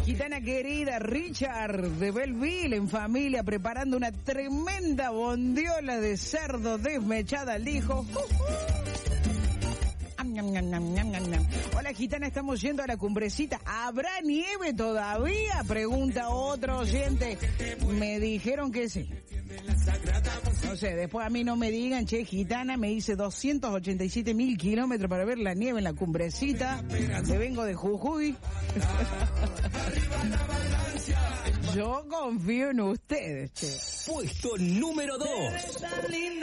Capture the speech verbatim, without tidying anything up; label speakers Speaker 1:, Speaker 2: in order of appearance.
Speaker 1: gitana querida, Richard de Belleville, en familia, preparando una tremenda bondiola de cerdo desmechada al hijo. Hola, gitana, estamos yendo a la cumbrecita. ¿Habrá nieve todavía? Pregunta otro oyente. Me dijeron que sí. No sé, después a mí no me digan, che, gitana, me hice doscientos ochenta y siete mil kilómetros para ver la nieve en la cumbrecita. Me vengo de Jujuy. Yo confío en ustedes, che.
Speaker 2: Puesto número dos.